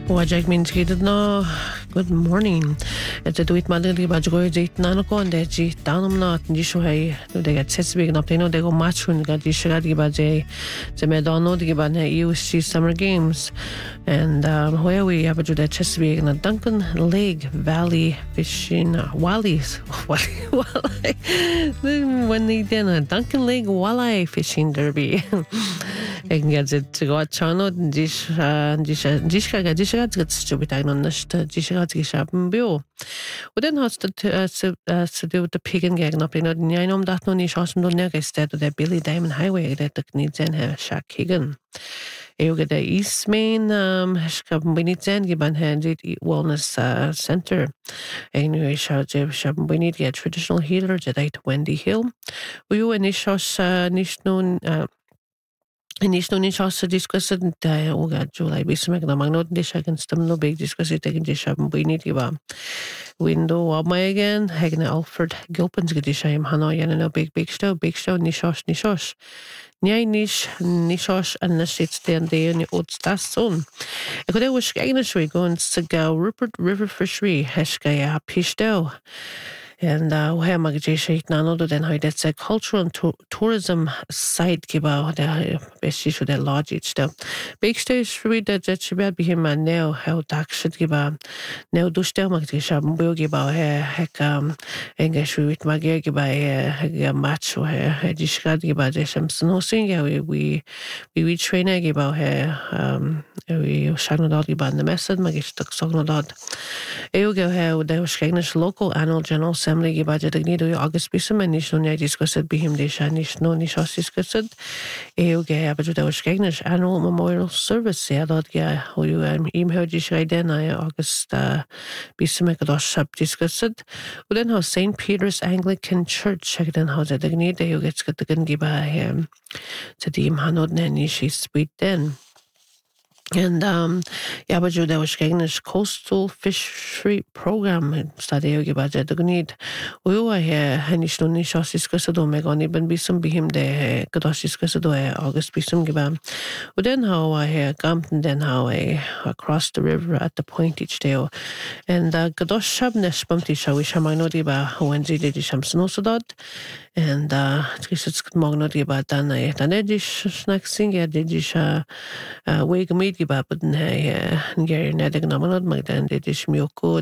Wajak minskid no. Good morning. It's a do it madri bajgo jit nanoko and jit tanum not jisho hay they get sets big enough they know they go match when got jishad gibaje the medono giban USC Summer Games and where we have a do that Chesapeake in a Duncan Lake Valley fishing wallies when they did a Duncan Lake walleye fishing derby. I can get it to go channel Jishka to be taken on the Jishka Bill. We then has to do with the pig and gag up in the Ninom that no niche awesome no neg instead of the Billy Diamond Highway that the needs and have Shack Higan. Eu get the East Main Shabinitz Giban Handed Wellness Center. Anyway, Shabinit get traditional healer Jedi Wendy Hill. We were Nishos Nishnon. Inis no nish also discussed uga July bismek na magnot dish against them no big discuss it taking dish up binit iba window of my again Hagne Alfred Gilpin's gedishim Hanoi and no big show nishosh Nyai nishosh and the shits then day and oats that soon. I could wish Gagnishry going to go Rupert River Fishery Heshkaya Pishdo. And where Magajay Nano then how that's a cultural and tourism site giba the best issue that lodge each the big stage read that should be him and now how tax should giba now do still Magajay will giba heck English with Magia giba a match or a dishcard giba some snow sing we train giba we shine out giba the method Magish took song dot Eugo how there was local annual general Assembly budget agnido August bisum and nishno ne discussed bihim desha nishno nishos discussed ge abaju was gegnish annual memorial service se dort ge ho you im hördi schreiden August bisum kadosh shab discussed und then how St. Peter's Anglican Church den how the agnido you gets got the giba to dim hanod ne nishi sweet then. And but there was English coastal fishery program study about the need. We were here Hanish no Nishos discussed Megon even be some be him the Kadosh discussed August be some gibam. But then how I hear Campton then how I across the river at the point each day. And Kadosh Shabnesh Bumpty Shawish Hamanodi ba Wendy did Shamson also dot. And it's Magnodi about Dan Edish snacks sing Didish wake meet giba but Gary Nedig Namanod Magdan Didish Miyokut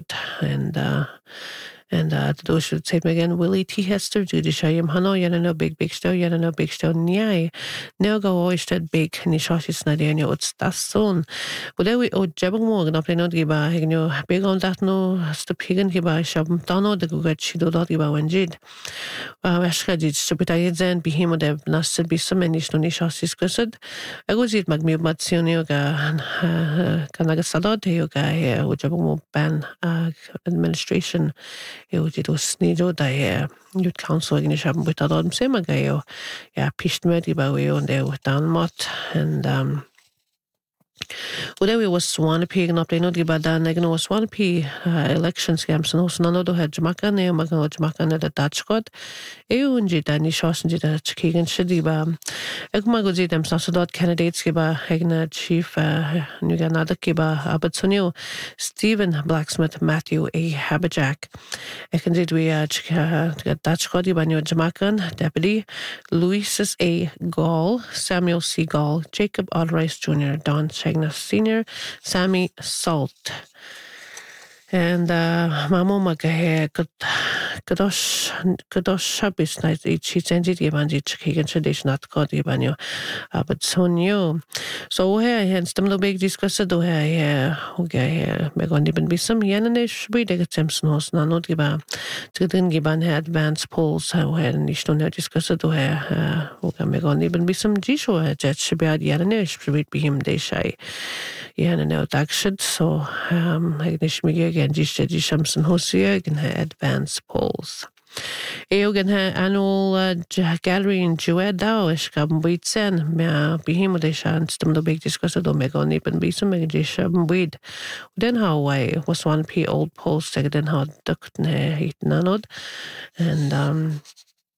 and those should say again Willie T. Hester, Judishayim Hano, Yanano Big Stone Nyai. Now go always that big Nishashis Nadiania Uts das soon. But then we Jabang Morgan up in Giba, Higno, big on that no, Stupigan Giba, Shabam Dano, the Gugat Shido Giba when Jid. Ashkadid, Stupitayan, Behemo de Nasser be so many Nishasis Cussed. I was it Magmi Matsion Yoga, Kanaga Sadot, Yoga, Jabamo Ban administration. Det var snido da youth council in Shabam with Adam Semagayo. Pished med about and they were down mot and well, then we was Swampy and up they know about that Negano was Swampy elections games and also none of had Jamaica name Magano Jamaica and the Dutch God. Eunji Danny Shoss and the Chicken Shidiba. Egmagozi them Sasodot candidates giba Hegna Chief Nuganada Kiba Abatsonio Stephen Blacksmith Matthew A. Habajak. Ekandid we Dutch God Banyo Jamaican Deputy Louis A. Gall, Samuel C. Gall, Jacob Alrice Jr., Don Shagnas Sr., Sammy Salt. And Mamo Magahe Kadosh Shabis night each ended Yamanji Chicken tradition at God Yabanyo. But so new. So here hence them no big discuss do here okay Megon even be some Yananish we get Simpson host not giba to then giban advanced polls how had Nishno discuss do here Megon even be some Jisho jet should be at Yananish should be him they shy. Yanano Dakshid so Agnish Migi again Jishadi Shamson Hosea can have advanced polls. Eogan annual gallery in Jued Dawish come with sen mea behemo de shan stem the big discuss do mega nipen be some mega weed. Then how I was 1p old post then how ducked ne heat nanod and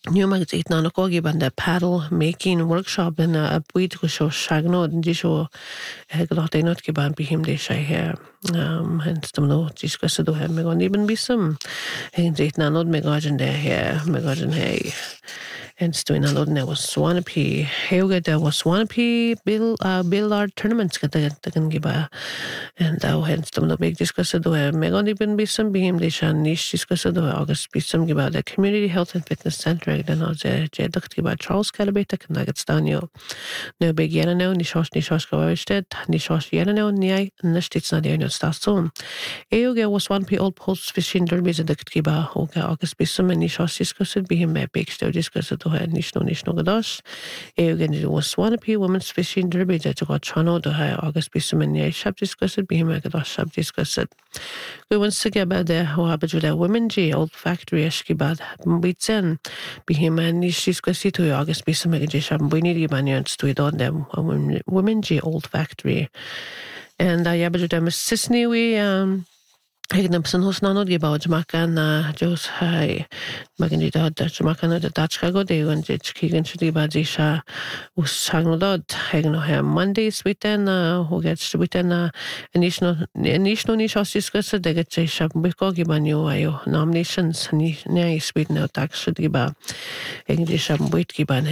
New magazine na kogi ban the paddle making workshop in a buid go show shagno and di show got they not give be him they shy here and stum no discuss do have me gon even be some and it na not me garden there here me garden hey and doing a lot there was Swanepi Heuga there was Swanepi Billard tournaments get the can give and hence the big discuss do me gon even be some be him they shan niche discuss do August be some give the community health and fitness center then je dacht give Charles Calabeta can nuggets down you no big yana no ni shosh go instead ni shosh yana no ni nestits na the station Heuga was Swanepi old post fishing derbies and the give August be some ni shosh discuss be him big still discuss to her nishno gadosh Eugen was Swanepi women's fishing derby that got chano to her August be some ni shab discuss be him gadosh shab discuss we once to get about the how about the women G old factory eskibad bitsen be him and nish discuss to August be some shab we need banyans to it on them women G old factory and I abaju them sisni we Egnamson hos nanod gebaut makan jos hai magan di dad makan the Dutch go de and kigen shudi badisha us sanglod egno ha Mondays within who gets within initial nish discuss de get shab biko gibanyo ayo nominations ni Sweden out tax should giba egni shab wit giban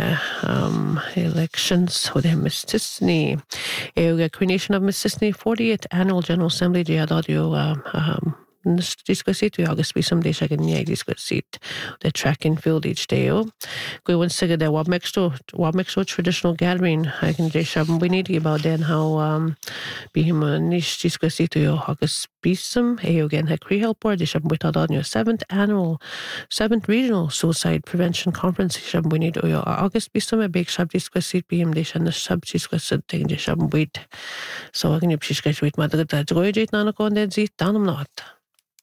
elections with him Mississippi creation of Mississippi 48th annual general assembly de audio discussed to August be some days I can discuss it the track and field each day go once again there what makes to traditional gathering I can just we need about then how be him niche discuss it to August be some again had cree help board this with on your 7th regional suicide prevention conference we need August be some a big sub discuss it be him they and the sub discuss it thing just wait so I can you with mother that go jit na ko den zit down not